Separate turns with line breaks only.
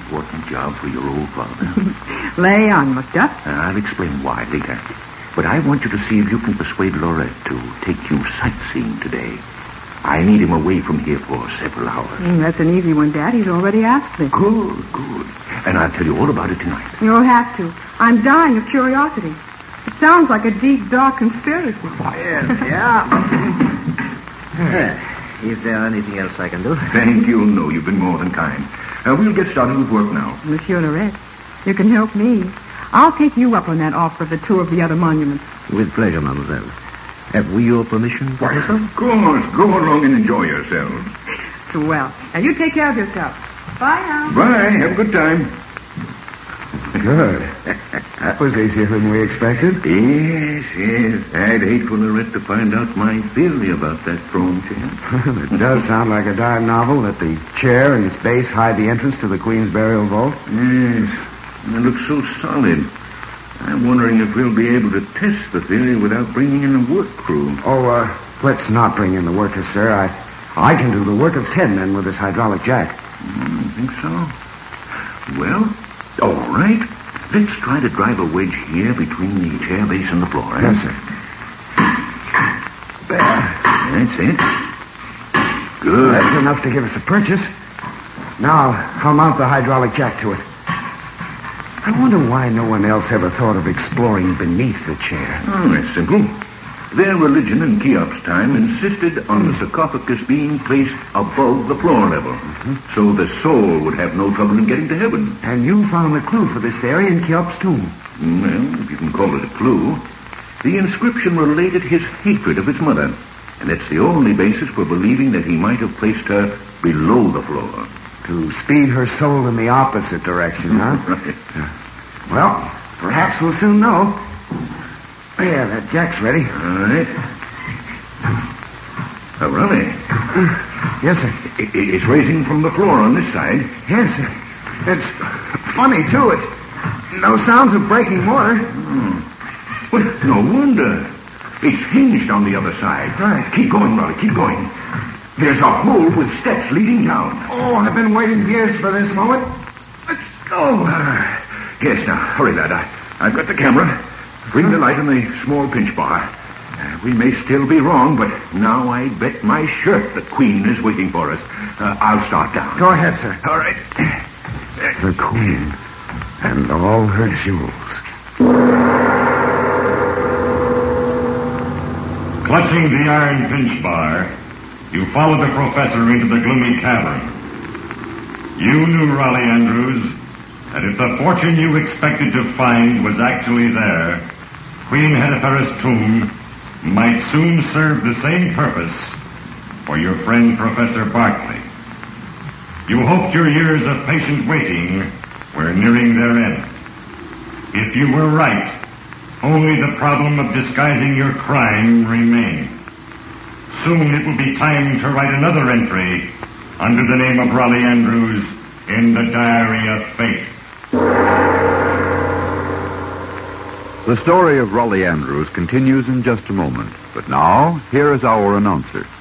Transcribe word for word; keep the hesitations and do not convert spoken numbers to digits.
important job for your old father.
Lay on, Macduff.
Uh, I'll explain why later. But I want you to see if you can persuade Lorette to take you sightseeing today. I need him away from here for several hours.
Mm, that's an easy one, Dad. He's already asked me.
Good, good. And I'll tell you all about it tonight.
You'll have to. I'm dying of curiosity. It sounds like a deep, dark conspiracy.
Yeah. yeah. Is there anything else I can do?
Thank you. No, you've been more than kind. Uh, we'll get started with work now.
Monsieur Lorette, you can help me. I'll take you up on that offer of the tour of the other monuments.
With pleasure, mademoiselle. Have we your permission, Professor?
Of course. Go along and enjoy yourselves.
Swell. Now, you take care of yourself. Bye now.
Bye. Have a good time.
Good. That was easier than we expected.
Yes, yes. I'd hate for Lorette to find out my theory about that throne chair.
It does sound like a dime novel that the chair and its base hide the entrance to the Queen's burial vault.
Yes. It looks so solid. I'm wondering if we'll be able to test the theory without bringing in a work crew.
Oh, uh, let's not bring in the workers, sir. I I can do the work of ten men with this hydraulic jack.
Mm, I think so. Well, all right. Let's try to drive a wedge here between the chair base and the floor, eh?
Yes, sir.
There. That's it. Good.
That's enough to give us a purchase. Now, I'll mount the hydraulic jack to it. I wonder why no one else ever thought of exploring beneath the chair.
Oh, that's simple. Their religion in Cheops' time insisted on the sarcophagus being placed above the floor level, mm-hmm. so the soul would have no trouble in getting to heaven.
And you found the clue for this theory in Cheops' tomb.
Well, if you can call it a clue. The inscription related his hatred of his mother, and that's the only basis for believing that he might have placed her below the floor.
To speed her soul in the opposite direction, huh?
Right.
Well, perhaps we'll soon know. Yeah, that jack's ready.
All right. Oh, Ronnie.
Yes, sir.
It, it's raising from the floor on this side.
Yes, sir. It's funny, too. It's no sounds of breaking mortar.
Hmm. Well, no wonder. It's hinged on the other side.
Right.
Keep going, Ronnie. Keep going. There's a hole with steps leading down.
Oh, I've been waiting years for this moment. Let's go.
Uh, yes, now, hurry, lad. I, I've got the camera. Bring the light on the small pinch bar. Uh, we may still be wrong, but now I bet my shirt the Queen is waiting for us. Uh, I'll start down.
Go ahead, sir.
All right.
The Queen and all her jewels.
Clutching the iron pinch bar, you followed the professor into the gloomy cavern. You knew Raleigh Andrews, and if the fortune you expected to find was actually there, Queen Hetepheres' tomb might soon serve the same purpose for your friend Professor Barclay. You hoped your years of patient waiting were nearing their end. If you were right, only the problem of disguising your crime remained. Soon it will be time to write another entry under the name of Raleigh Andrews in the Diary of Fate.
The story of Raleigh Andrews continues in just a moment. But now, here is our announcer.